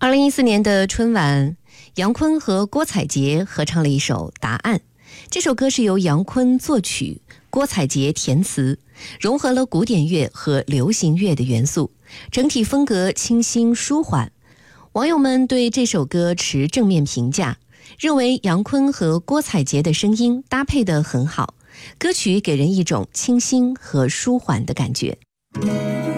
2014年的春晚，杨坤和郭采洁合唱了一首《答案》。这首歌是由杨坤作曲，郭采洁填词，融合了古典乐和流行乐的元素，整体风格清新舒缓。网友们对这首歌持正面评价，认为杨坤和郭采洁的声音搭配得很好，歌曲给人一种清新和舒缓的感觉。